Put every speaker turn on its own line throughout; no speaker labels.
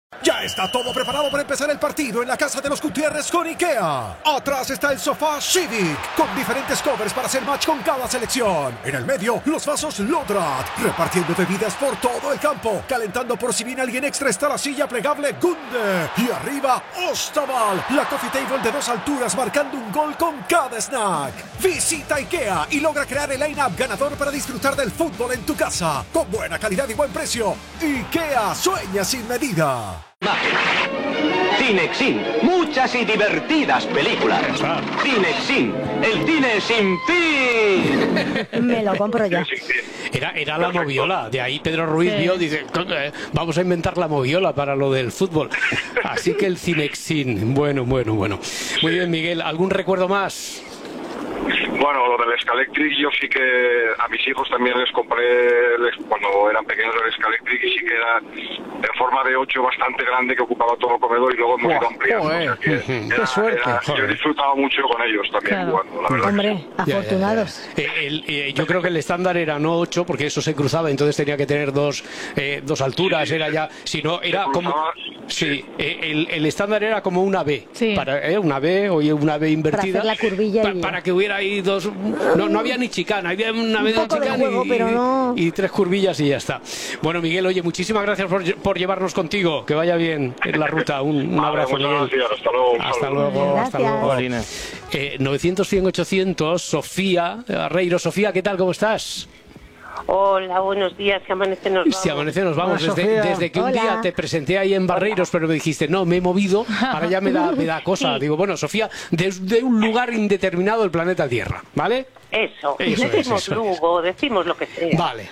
Ya está todo preparado para empezar el partido en la casa de los Gutiérrez con IKEA. Atrás está el sofá Civic, con diferentes covers para hacer match con cada selección. En el medio, los vasos Lodrat, repartiendo bebidas por todo el campo. Calentando por si viene alguien extra está la silla plegable Gunde. Y arriba, Ostaval, la coffee table de 2 alturas marcando un gol con cada snack. Visita IKEA y logra crear el line-up ganador para disfrutar del fútbol en tu casa. Con buena calidad y buen precio. IKEA sueña sin medida.
Cinexin, muchas y divertidas películas. Cinexin, el cine sin fin.
Me lo compro ya.
Era la moviola, de ahí Pedro Ruiz vio, dice, vamos a inventar la moviola para lo del fútbol. Así que el Cinexin, bueno. Muy bien, Miguel, ¿algún recuerdo más?
Bueno, lo del Scalectric, yo sí que a mis hijos también les compré cuando eran pequeños el Scalectric, y sí que era en forma de 8 bastante grande que ocupaba todo el comedor, y luego hemos ido ampliando. O sea que
¡Qué suerte!
Yo he disfrutado mucho con ellos también jugando, la verdad.
Hombre, afortunados.
Yo creo que el estándar era no 8, porque eso se cruzaba, entonces tenía que tener dos alturas, era ya, si no, era como... Sí, el estándar era como una B, una B o una B invertida.
Para hacer la curvilla
para que hubiera ahí dos... No había ni chicana, había una media chicana y 3 curvillas y ya está. Bueno, Miguel, oye, muchísimas gracias por llevarnos contigo, que vaya bien en la ruta. Un abrazo, Miguel.
Gracias, hasta luego.
Hasta luego. 900-100-800, Sofía Barreiro. Sofía, ¿qué tal? ¿Cómo estás?
Hola, buenos días, si amanece nos vamos.
Si amanece nos vamos, desde que un día te presenté ahí en Barreiros, pero me dijiste, no, me he movido, ahora ya me da cosa. Sí. Digo, bueno, Sofía, desde un lugar indeterminado del planeta Tierra, ¿vale?
Eso decimos Lugo, decimos lo que sea.
Vale.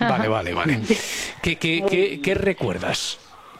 ¿Qué recuerdas?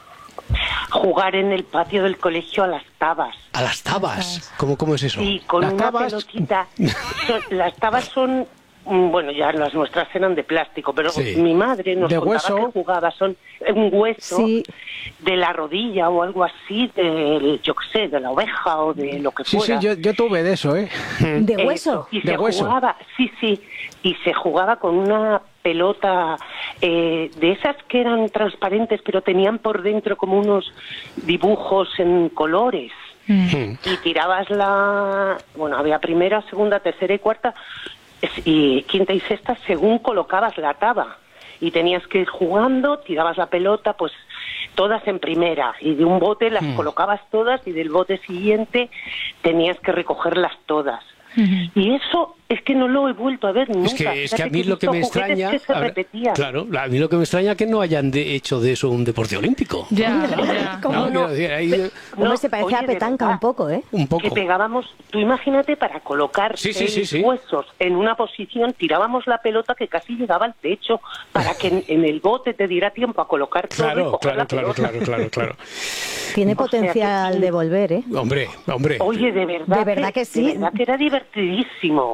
Jugar en el patio del colegio a las tabas.
¿A las tabas? ¿Cómo es eso?
Sí, con una pelotita. Las tabas son... Bueno, ya las nuestras eran de plástico, pero mi madre nos contaba que jugaba, son un hueso de la rodilla o algo así, yo qué sé, de la oveja o de lo que fuera.
Sí, yo tuve de eso, ¿eh?
¿De hueso?
Y se jugaba, y se jugaba con una pelota de esas que eran transparentes, pero tenían por dentro como unos dibujos en colores. Y tirabas había primera, segunda, tercera y cuarta, y quinta y sexta según colocabas la taba, y tenías que ir jugando, tirabas la pelota pues todas en primera, y de un bote las colocabas todas, y del bote siguiente tenías que recogerlas todas. Y eso es que no lo he vuelto a ver nunca.
Es que a mí lo que me extraña... Claro, a mí lo que me extraña es que no hayan hecho de eso un deporte olímpico.
¿Cómo no? Se parece a petanca un poco, ¿eh?
Un poco.
Que pegábamos, tú imagínate, para colocar huesos en una posición, tirábamos la pelota que casi llegaba al techo, para que en el bote te diera tiempo a colocar todo.
Claro.
Tiene potencial de volver, ¿eh?
Hombre.
Oye, de verdad
que sí.
De verdad que era divertidísimo.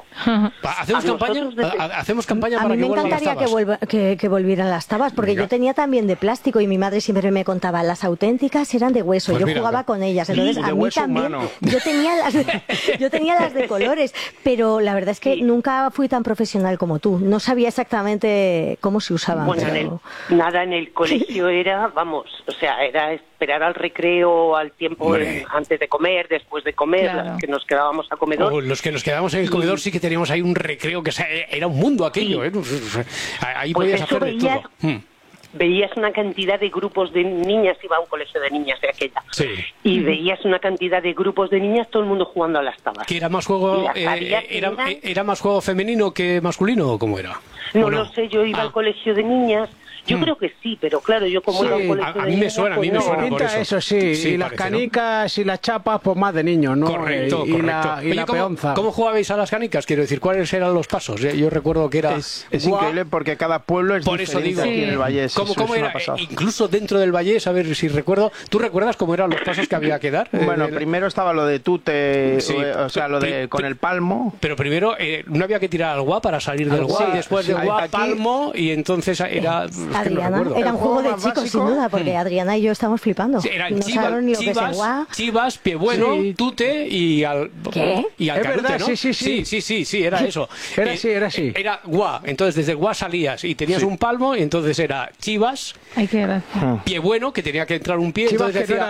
¿Hacemos campaña para que vuelvan las tabas?
A mí me encantaría que volvieran las tabas, porque yo tenía también de plástico, y mi madre siempre me contaba, las auténticas eran de hueso, yo jugaba con ellas, entonces a mí también, yo tenía las de colores, pero la verdad es que nunca fui tan profesional como tú, no sabía exactamente cómo se usaban.
Bueno, en el colegio era esperar al recreo, al tiempo antes de comer, después de comer, las que nos quedábamos a comedor.
Los que nos quedábamos en el comedor sí que teníamos ahí un recreo, que era un mundo aquello, ¿eh? Ahí podías hacer de todo.
Veías una cantidad de grupos de niñas, iba a un colegio de niñas de aquella, y veías una cantidad de grupos de niñas, todo el mundo jugando a las tabas.
¿Que era más juego era más juego femenino que masculino, o cómo era?
No lo sé, yo iba al colegio de niñas. Yo creo que sí, pero claro, yo como iba a un colegio
a mí me suena, por
eso sí, y las canicas y las chapas, pues más de niños, ¿no?
Correcto.
La peonza.
¿Cómo jugabais a las canicas? Quiero decir, ¿cuáles eran los pasos? Yo recuerdo que era...
Es increíble, porque cada pueblo es diferente. Por eso digo, aquí en el Vallés.
¿Cómo era? Incluso dentro del Vallés, a ver si recuerdo... ¿Tú recuerdas cómo eran los pasos que había que dar?
Bueno, primero estaba lo de tute, o sea, lo de con el palmo.
Pero primero, no había que tirar al guá para salir del guá, y después del guá, palmo, y entonces era...
Adriana, era un juego de chicos, sin duda, porque Adriana y yo estamos flipando.
Eran chivas, pie bueno, tute y al canute, ¿no? Sí, era eso.
Era así.
Era guá, entonces desde guá salías y tenías un palmo, y entonces era chivas, pie bueno, que tenía que entrar un pie, entonces decía